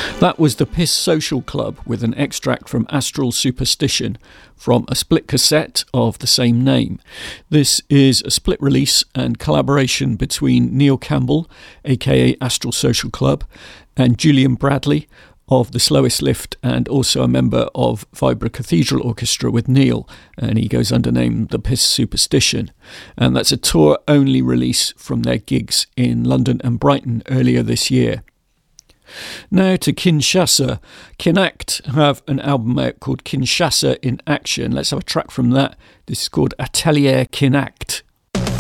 That was the Piss Social Club with an extract from Astral Superstition from a split cassette of the same name. This is a split release and collaboration between Neil Campbell, aka Astral Social Club, and Julian Bradley of The Slowest Lift, and also a member of Vibra Cathedral Orchestra with Neil, and he goes under name The Piss Superstition. And that's a tour-only release from their gigs in London and Brighton earlier this year. Now to Kinshasa. Kinact have an album out called Kinshasa in Action. Let's have a track from that. This is called Atelier Kinact.